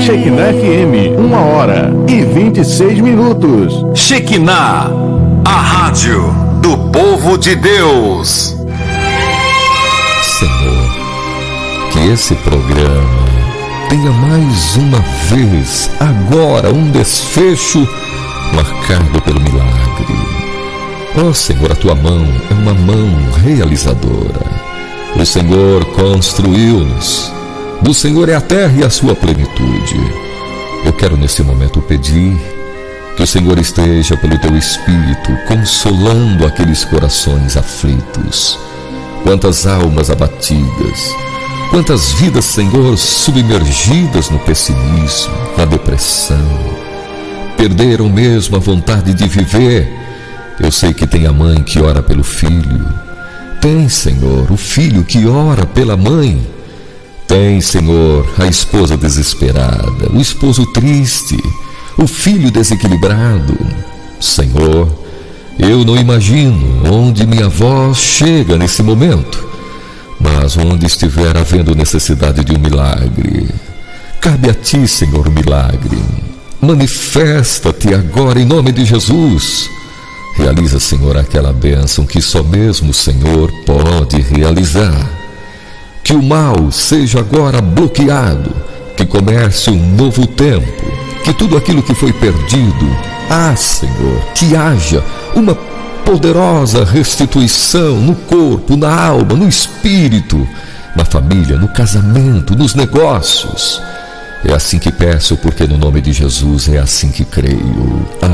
Shekinah FM, 1h26. Shekinah, a rádio do povo de Deus. Senhor, que esse programa tenha mais uma vez, agora, um desfecho marcado pelo milagre. Ó Senhor, a tua mão é uma mão realizadora. O Senhor construiu-nos. Do Senhor é a terra e a sua plenitude. Eu quero nesse momento pedir que o Senhor esteja pelo teu Espírito consolando aqueles corações aflitos. Quantas almas abatidas, quantas vidas, Senhor, submergidas no pessimismo, na depressão, perderam mesmo a vontade de viver. Eu sei que tem a mãe que ora pelo filho, tem, Senhor, o filho que ora pela mãe, tem, Senhor, a esposa desesperada, o esposo triste, o filho desequilibrado. Senhor, eu não imagino onde minha voz chega nesse momento, mas onde estiver havendo necessidade de um milagre, cabe a ti, Senhor, o milagre. Manifesta-te agora em nome de Jesus. Realiza, Senhor, aquela bênção que só mesmo o Senhor pode realizar. Que o mal seja agora bloqueado, que comece um novo tempo, que tudo aquilo que foi perdido, Senhor, que haja uma poderosa restituição no corpo, na alma, no espírito, na família, no casamento, nos negócios. É assim que peço, porque no nome de Jesus é assim que creio.